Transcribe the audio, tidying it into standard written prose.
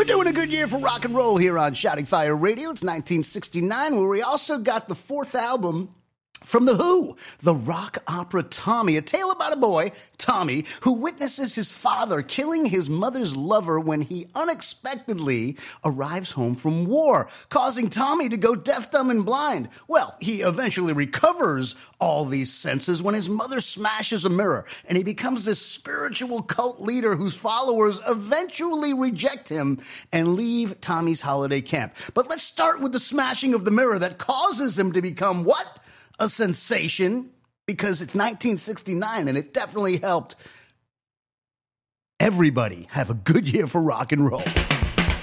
We're doing a good year for rock and roll here on Shouting Fire Radio. It's 1969, where we also got the fourth album from The Who, the rock opera Tommy, a tale about a boy, Tommy, who witnesses his father killing his mother's lover when he unexpectedly arrives home from war, causing Tommy to go deaf, dumb, and blind. Well, he eventually recovers all these senses when his mother smashes a mirror, and he becomes this spiritual cult leader whose followers eventually reject him and leave Tommy's holiday camp. But let's start with the smashing of the mirror that causes him to become what? A sensation, because it's 1969 and it definitely helped everybody have a good year for rock and roll.